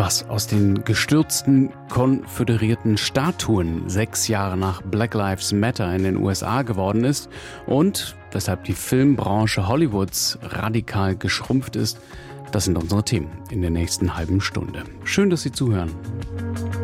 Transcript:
Was aus den gestürzten konföderierten Statuen 6 Jahre nach Black Lives Matter in den USA geworden ist und weshalb die Filmbranche Hollywoods radikal geschrumpft ist, das sind unsere Themen in der nächsten halben Stunde. Schön, dass Sie zuhören.